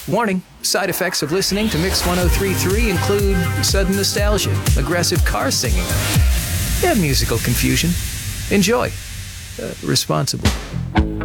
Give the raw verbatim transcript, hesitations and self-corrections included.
Warning, side effects of listening to Mix ten thirty-three include sudden nostalgia, aggressive car singing, and musical confusion. Enjoy. Uh, responsibly.